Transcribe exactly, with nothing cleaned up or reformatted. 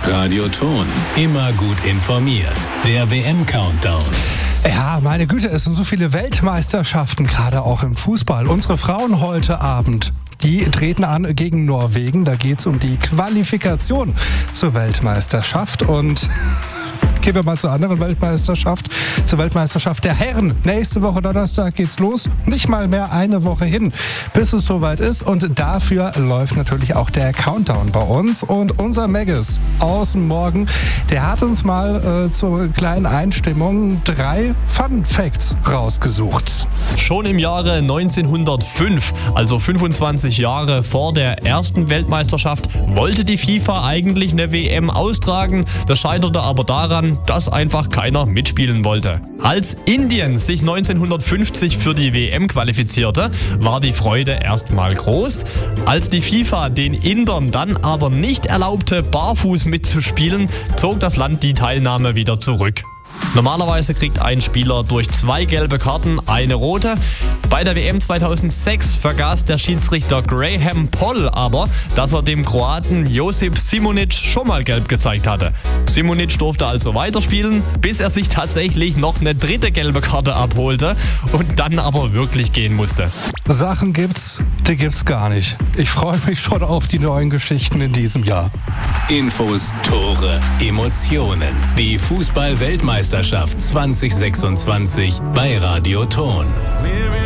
Radio Ton. Immer gut informiert. Der W M-Countdown. Ja, meine Güte, es sind so viele Weltmeisterschaften, gerade auch im Fußball. Unsere Frauen heute Abend, die treten an gegen Norwegen. Da geht es um die Qualifikation zur Weltmeisterschaft. Und gehen wir mal zur anderen Weltmeisterschaft, zur Weltmeisterschaft der Herren. Nächste Woche Donnerstag geht's los. Nicht mal mehr eine Woche hin, bis es soweit ist. Und dafür läuft natürlich auch der Countdown bei uns. Und unser Maggis aus dem Morgen, der hat uns mal äh, zur kleinen Einstimmung drei Fun Facts rausgesucht. Schon im Jahre neunzehnhundertfünf, also fünfundzwanzig Jahre vor der ersten Weltmeisterschaft, wollte die FIFA eigentlich eine W M austragen. Das scheiterte aber daran, dass einfach keiner mitspielen wollte. Als Indien sich neunzehnhundertfünfzig für die W M qualifizierte, war die Freude erstmal groß. Als die FIFA den Indern dann aber nicht erlaubte, barfuß mitzuspielen, zog das Land die Teilnahme wieder zurück. Normalerweise kriegt ein Spieler durch zwei gelbe Karten eine rote. Bei der W M zweitausendsechs vergaß der Schiedsrichter Graham Poll aber, dass er dem Kroaten Josip Simonic schon mal gelb gezeigt hatte. Simonic durfte also weiterspielen, bis er sich tatsächlich noch eine dritte gelbe Karte abholte und dann aber wirklich gehen musste. Sachen gibt's, die gibt's gar nicht. Ich freue mich schon auf die neuen Geschichten in diesem Jahr. Infos, Tore, Emotionen. Die Fußball-Weltmeisterschaft zwanzig sechsundzwanzig bei Radio Ton.